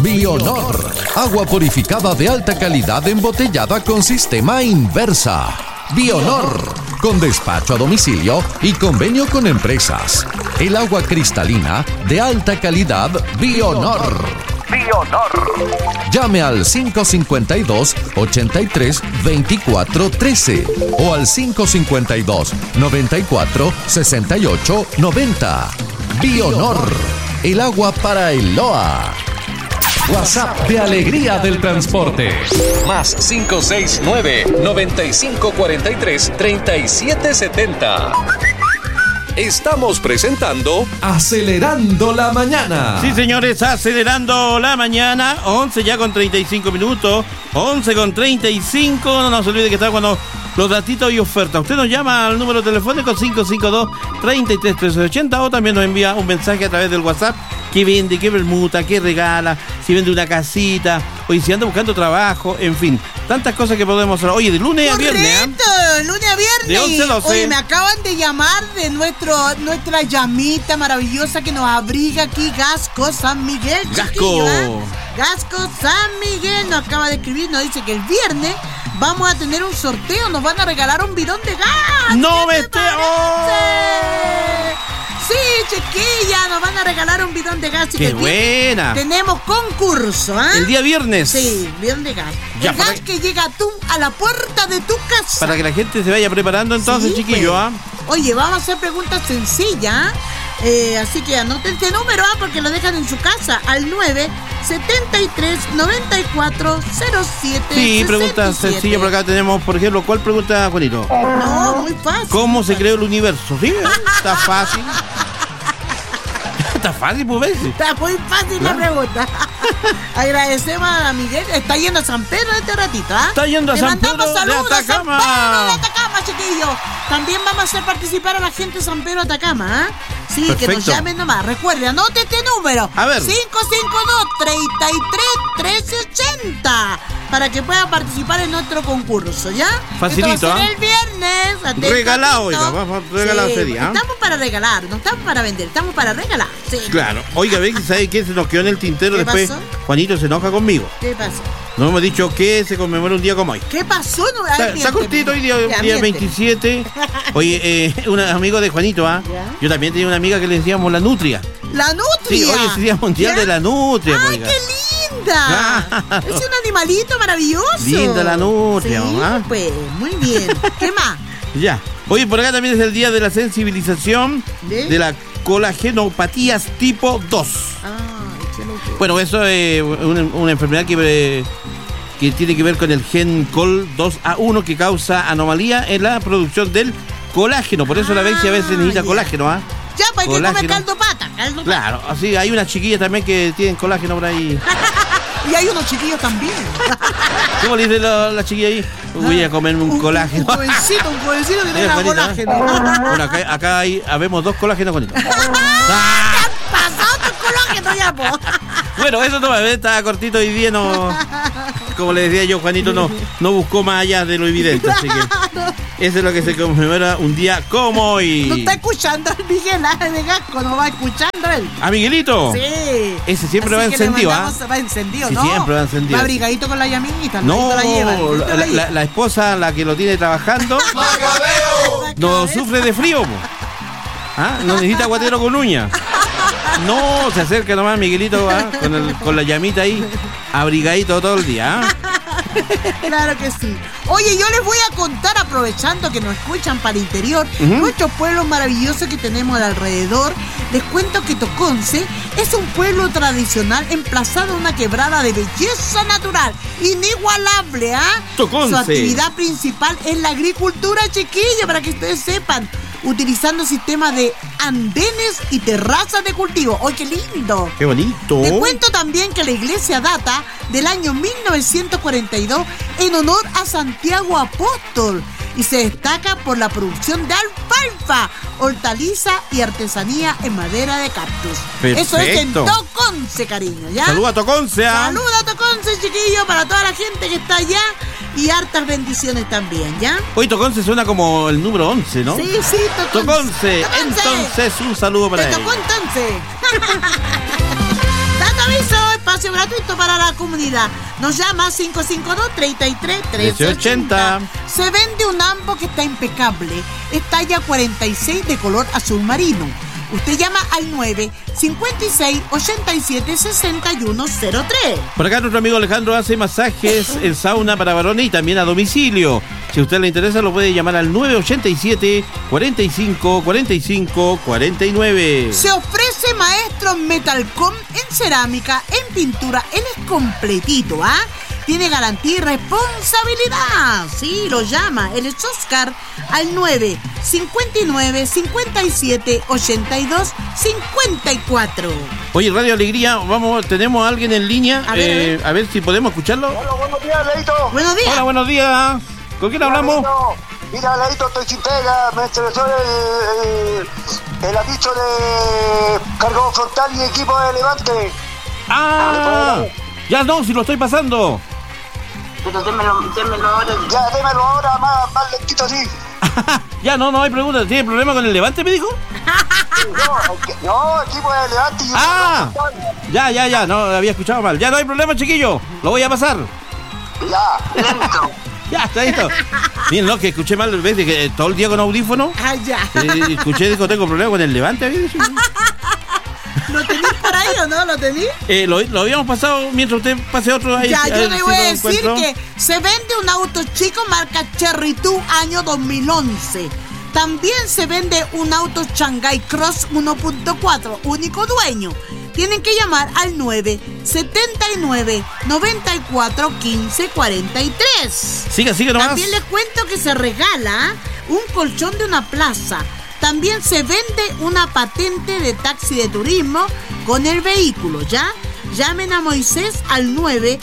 Bionor, agua purificada de alta calidad embotellada con sistema Inversa. Bionor, con despacho a domicilio y convenio con empresas. El agua cristalina de alta calidad Bionor. Llame al 552-83-2413 o al 552-94-68-90. Bionor, el agua para el Loa. WhatsApp de Alegría del Transporte. Más 569-9543-3770. Estamos presentando Acelerando la Mañana. Sí, señores, Acelerando la Mañana. 11 ya con 35 minutos. 11 con 35. No se olvide que está cuando los datitos y ofertas. Usted nos llama al número telefónico 552-33-1380 o también nos envía un mensaje a través del WhatsApp. ¿Qué vende? ¿Qué permuta? ¿Qué regala? Si vende una casita. Oye, si anda buscando trabajo. En fin, tantas cosas que podemos hacer. Oye, de lunes a viernes. Correcto, lunes a viernes. De 11 a 12. Oye, me acaban de llamar de nuestra llamita maravillosa que nos abriga aquí, Gasco San Miguel. Gasco. Gasco San Miguel nos acaba de escribir, nos dice que el viernes vamos a tener un sorteo, nos van a regalar un bidón de gas. ¡No me esté! Sí, chiquilla, nos van a regalar un bidón de gas. ¡Qué buena! Tenemos concurso, ¿ah? El día viernes. Sí, bidón de gas. Ya, el gas que llega a la puerta de tu casa. Para que la gente se vaya preparando entonces, sí, chiquillo, ¿ah? Oye, vamos a hacer preguntas sencillas, así que anoten este número, porque lo dejan en su casa, al 973-9407. Sí, preguntas sencillas. Por acá tenemos, por ejemplo, ¿cuál pregunta, Juanito? No, muy fácil. ¿Cómo se creó el universo? Sí, está fácil. Está fácil, pues, ¿ves? Está muy fácil la pregunta. Agradecemos a Miguel. Está yendo a San Pedro este ratito, ¿ah? Está yendo a San Pedro de Atacama. San Pedro de Atacama, chiquillos. También vamos a hacer participar a la gente de San Pedro de Atacama, ¿ah? Sí, perfecto. Que nos llamen nomás. Recuerde, anote este número. A ver. 552-33-1380 para que puedan participar en nuestro concurso, ¿ya? Facilito, ¿ah? El viernes. Regalado, oiga. Vamos a regalar ese día. Estamos para regalar, no estamos para vender, estamos para regalar. Sí. Claro. Oiga, ven, ¿sabe qué? Se nos quedó en el tintero. Después pasó? Juanito se enoja conmigo. ¿Qué pasó? Nos hemos dicho que se conmemora un día como hoy. ¿Qué pasó? No, está cortito hoy día 27. Oye, un amigo de Juanito, ¿ah? Yo también tenía una amiga que le decíamos la nutria. ¿La nutria? Sí, hoy es el Día Mundial de la Nutria. ¡Ay, oiga. qué linda! Claro. Es un animalito maravilloso. Linda la nutria, sí, ¿ah? Pues, muy bien. ¿Qué más? Ya. Oye, por acá también es el día de la sensibilización de la colagenopatías tipo 2. Bueno, eso es una enfermedad que tiene que ver con el gen COL2A1 que causa anomalía en la producción del colágeno. Por eso la vez a veces necesita colágeno, ¿ah? Ya, para que comer caldo pata. Claro, así hay unas chiquillas también que tienen colágeno por ahí. Y hay unos chiquillos también. ¿Cómo le dice la chiquilla ahí? Voy a comerme un colágeno. Un jovencito que tenga colágeno. Bueno, acá habemos 2 colágenos con esto. ¿Qué ha pasado tu colágeno ya, po? Bueno, eso no, estaba cortito hoy día, no. Como le decía yo, Juanito no buscó más allá de lo evidente, así que eso es lo que se conmemora un día como hoy. No está escuchando el Miguel de Gasco, no va escuchando él. ¿A Miguelito? Sí. Ese siempre va encendido, ¿ah? Va encendido, sí, ¿no? Siempre va encendido. Va abrigadito con la llamita. No, la esposa, la que lo tiene trabajando, no sufre de frío, po. ¿Ah? No necesita guatero con uña. No, se acerca nomás Miguelito, ¿ah? con la llamita ahí, abrigadito todo el día, ¿ah? Claro que sí. Oye, yo les voy a contar, aprovechando que nos escuchan para el interior, nuestros pueblos maravillosos que tenemos alrededor. Les cuento que Toconce es un pueblo tradicional emplazado en una quebrada de belleza natural inigualable, ¿ah? Toconce. Su actividad principal es la agricultura, chiquilla, para que ustedes sepan, utilizando sistemas de andenes y terrazas de cultivo. ¡Ay, qué lindo! ¡Qué bonito! Te cuento también que la iglesia data del año 1942 en honor a Santiago Apóstol y se destaca por la producción de alfalfa, hortaliza y artesanía en madera de cactus. Perfecto. Eso es en Toconce, cariño, ¿ya? ¡Saluda a Toconce! ¡Saluda a Toconce, chiquillo, para toda la gente que está allá! Y hartas bendiciones también, ¿ya? Hoy Toconce suena como el número 11, ¿no? Sí, Toconce. Entonces, un saludo para él. Te tocó entonces. Dato aviso, espacio gratuito para la comunidad. Nos llama 552-33-1380. Se vende un ambo que está impecable. Es talla 46 de color azul marino. Usted llama al 956-87-6103. Por acá nuestro amigo Alejandro hace masajes en sauna para varones y también a domicilio. Si a usted le interesa, lo puede llamar al 987-45-45-49. Se ofrece maestro Metalcom en cerámica, en pintura. Él es completito, ¿ah? Tiene garantía y responsabilidad. Sí, lo llama. Él es Oscar al 959-57-82-54. Oye, Radio Alegría, tenemos a alguien en línea. A ver si podemos escucharlo. Hola, buenos días, Leito. Buenos días. Hola, buenos días. ¿Con quién hablamos? Mira, Leito, estoy sin pega. Me interesó el aviso de cargo frontal y equipo de Levante. Ya no, si lo estoy pasando. Pero démelo ahora. Ya, démelo ahora, más lentito así. Ya, no hay pregunta. ¿Tiene problema con el Levante, me dijo? No, equipo de Levante. Ya, no, había escuchado mal. Ya no hay problema, chiquillo. Lo voy a pasar. Ya, lento. Ya, está listo. Miren, no, que escuché mal, ¿ves? Que todo el día con audífono. Ya. Escuché, dijo, tengo problema con el Levante. ¿Lo tenés para ahí o no? ¿Lo tenés? Lo habíamos pasado mientras usted pase otro ahí. Ya, yo le voy a decir que se vende un auto chico marca Cherry 2 año 2011. También se vende un auto Shanghai Cross 1.4, único dueño. Tienen que llamar al 979-94-1543. Siga nomás. También les cuento que se regala un colchón de una plaza. También se vende una patente de taxi de turismo con el vehículo, ¿ya? Llamen a Moisés al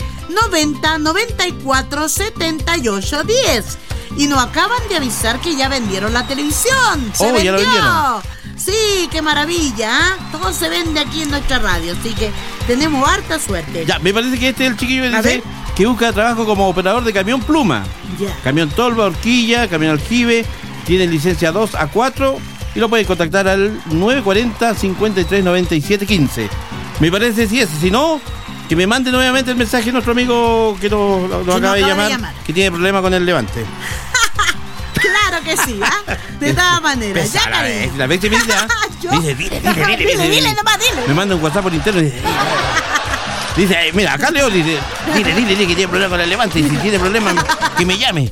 990-94-78-10. Y nos acaban de avisar que ya vendieron la televisión. ¡Se vendió! ¿Ya lo vendieron? Sí, qué maravilla, ¿eh? Todo se vende aquí en nuestra radio, así que tenemos harta suerte. Ya, me parece que este es el chiquillo que dice que busca trabajo como operador de camión pluma. Ya. Camión tolva, horquilla, camión aljibe, tiene licencia 2 a 4 y lo pueden contactar al 940-5397-15. Me parece si es, si no, que me mande nuevamente el mensaje nuestro amigo que nos acaba de llamar, que tiene problema con el Levante. Claro que sí, ¿ah? De todas maneras. Ya, cariño. La vez que me dice, dile. Nomás dile. Me manda un WhatsApp por interno y dice, mira, acá Leo dice, dile que tiene problema con el Levante y si tiene problema, que me llame.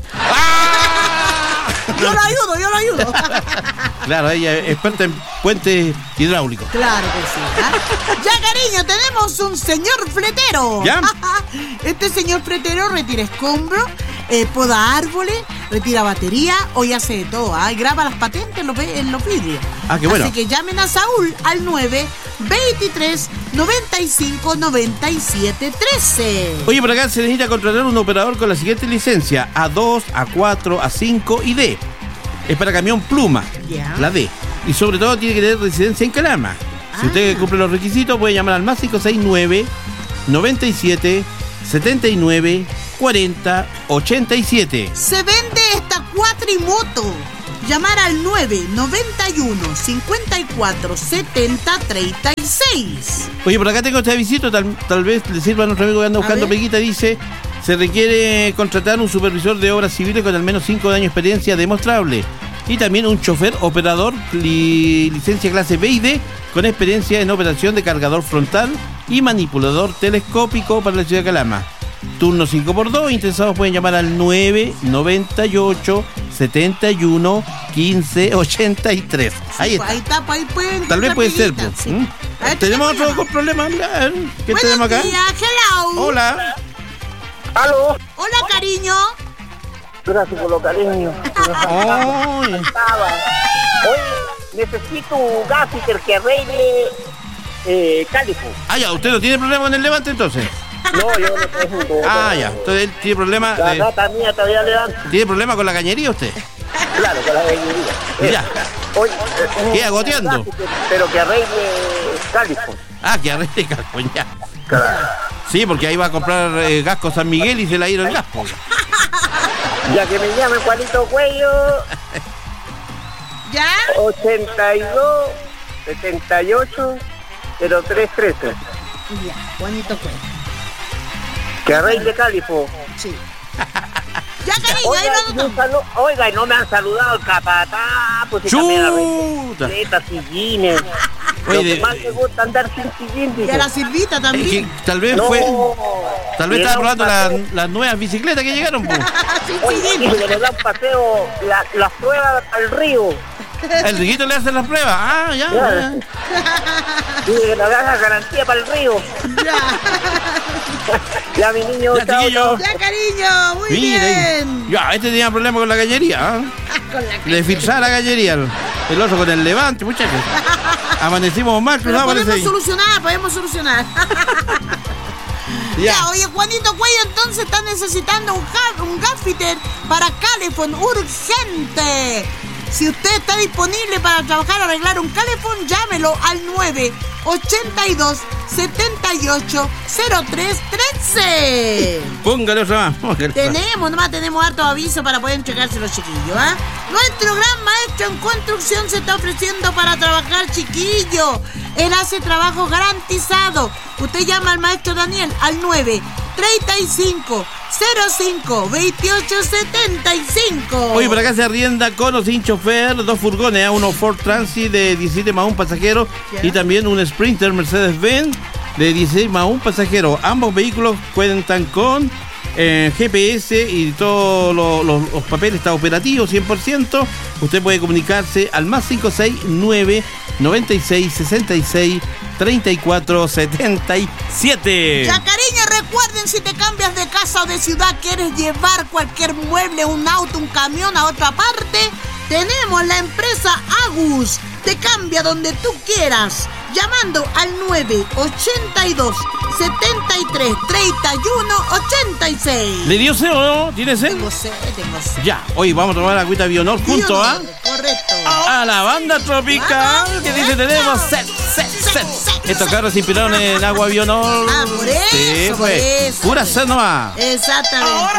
Yo lo ayudo. Claro, ella es experta en puentes hidráulicos. Claro que sí, ¿eh? Ya, cariño, tenemos un señor fletero. ¿Ya? Este señor fletero retira escombros, poda árboles, retira batería, hoy hace de todo, y graba las patentes en los vidrios. Qué bueno. Así que llamen a Saúl al 923-95-97-13. Oye, por acá se necesita contratar un operador con la siguiente licencia: A2, A4, A5 y D. Es para camión pluma, la D. Y sobre todo tiene que tener residencia en Calama. Si usted cumple los requisitos, puede llamar al más 569 97 79 40 87. Se vende esta cuatrimoto. Llamar al 991 54 70 36. Oye, por acá tengo este avisito, tal vez le sirva a nuestro amigo que anda buscando peguita. Dice: se requiere contratar un supervisor de obras civiles con al menos 5 años de experiencia demostrable y también un chofer operador licencia clase B y D con experiencia en operación de cargador frontal y manipulador telescópico para la ciudad de Calama. Turno 5x2, interesados pueden llamar al 998 71 15 83. Ahí está. Ahí está, ahí pueden. Tal vez puede ser. Sí. ¿Tenemos otro problema? ¿Qué tenemos acá? Buenos días, hello. Hola. ¿Aló? Hola, cariño. Gracias por los cariños. Oye, necesito un gaffiter que arregle Califo. Ya, ¿usted no tiene problema con el Levante entonces? No, yo no tengo. Ya. Entonces él tiene problema. La gata mía todavía Levante. ¿Tiene problema con la cañería usted? Claro, con la cañería. Ya. Oye, queda goteando. Pero que arregle Califo. Que arregle Califo, ya. Claro. Sí, porque ahí va a comprar Gasco San Miguel y se la ha ido el Gasco. Ya que me llame Juanito Cuello. ¿Ya? 82 78 0313. Ya, Juanito Cuello. Que rey de Cali, po. Sí. Ya, cariño, ahí lo anotamos. Oiga, y no me han saludado el capataz, pues si también la bicicleta, sillines. Lo que más me gusta andar sin sillín, y a la Silvita también. Es que tal vez estaba probando las nuevas bicicletas que llegaron, po. Oye, le dan paseo, las pruebas al río. El Riguito le hace las pruebas. Ah, ya. Sí, le dan garantía para el río. Ya, mi niño. Ya, chiquillo. Ya, cariño, muy bien. Ya, tenía problema con la gallería. Le filtraba la gallería. El oso con el levante, muchachos. Amanecimos mal, pero podemos solucionar. Ya, oye, Juanito Cuello entonces está necesitando un gaffiter para Calefón urgente. Si usted está disponible para trabajar o arreglar un Calefón, llámelo al 982 78 03 13. Póngale otra más. Tenemos harto aviso para poder entregarse los chiquillos, ¿ah? Nuestro gran maestro en construcción se está ofreciendo para trabajar, chiquillo. Él hace trabajo garantizado. Usted llama al maestro Daniel al 935 05 28 75. Oye, por acá se arrienda con o sin chofer 2 furgones, uno Ford Transit de 17 más 1 pasajero y también un Sprinter Mercedes-Benz de 16 más 1 pasajero. Ambos vehículos cuentan con GPS y todos los papeles están operativos 100%. Usted puede comunicarse al más 569 96 66 34 77. Ya, cariño, recuerden, si te cambias de casa o de ciudad, quieres llevar cualquier mueble, un auto, un camión a otra parte, tenemos la empresa Agus. Te cambia donde tú quieras, llamando al 982 73 31 86. ¿Le dio sed o no? ¿Tiene sed? Tengo sed. Ya, hoy vamos a tomar agüita Bionor junto correcto, a la banda tropical que dice tenemos sed. Estos carros se inspiraron en agua Bionor. Por eso. Pura sed nomás. Exactamente.